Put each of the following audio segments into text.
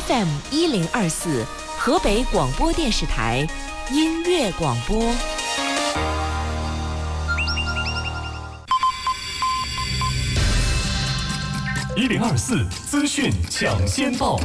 FM1024，河北广播电视台音乐广播。 1024资讯抢先报。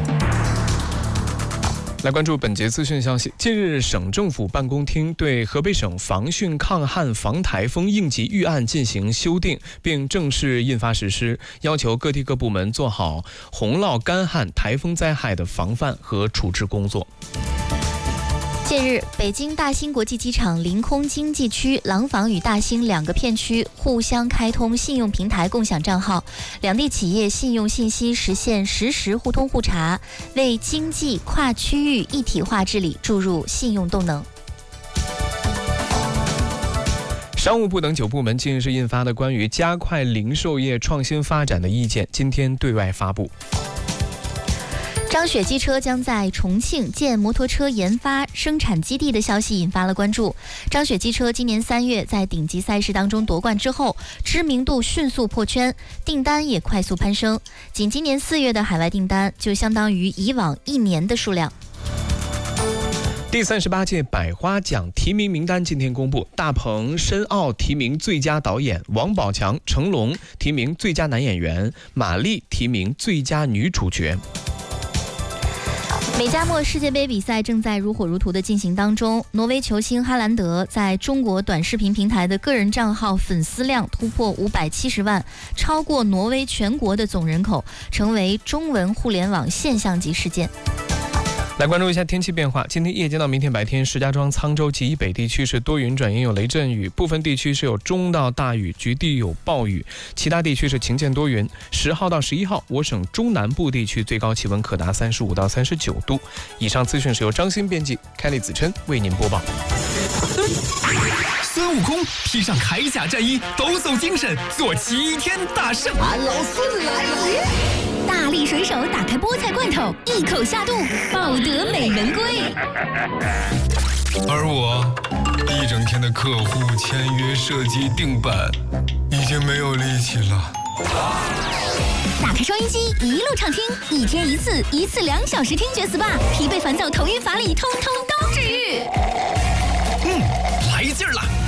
来关注本节资讯消息。近日，省政府办公厅对河北省防汛抗旱防台风应急预案进行修订，并正式印发实施，要求各地各部门做好洪涝、干旱、台风灾害的防范和处置工作。 近日，北京大兴国际机场临空经济区廊坊与大兴2个片区互相开通信用平台共享账号，两地企业信用信息实现实时互通互查，为经济跨区域一体化治理注入信用动能。 商务部等9部门近日印发的关于加快零售业创新发展的意见，今天对外发布。 张雪机车将在重庆建摩托车研发生产基地的消息引发了关注。张雪机车今年3月在顶级赛事当中夺冠之后，知名度迅速破圈，订单也快速攀升。仅今年4月的海外订单就相当于以往1年的数量。 第38届百花奖提名名单今天公布，大鹏、申奥提名最佳导演，王宝强、成龙提名最佳男演员，马丽提名最佳女主角。 美加墨世界杯比赛正在如火如荼的进行当中，挪威球星哈兰德在中国短视频平台的个人账号粉丝量突破570万，超过挪威全国的总人口，成为中文互联网现象级事件。 来关注一下天气变化。今天夜间到明天白天，石家庄、沧州及以北地区是多云转阴有雷阵雨，部分地区是有中到大雨，局地有暴雨，其他地区是晴间多云。10号到11号，我省中南部地区最高气温可达35到39度。以上资讯是由张鑫编辑，开利子琛为您播报。 孙悟空披上铠甲战衣，抖擞精神，做齐天大圣。 俺老孙来了！ 大力水手打开菠菜罐头，一口下肚，抱得美人归。 而我一整天的客户签约、设计、定版，已经没有力气了。 打开收音机，一路畅听，1天1次，1次2小时听觉 SPA， 疲惫烦躁、头晕乏力，通通都治愈。 来劲儿了！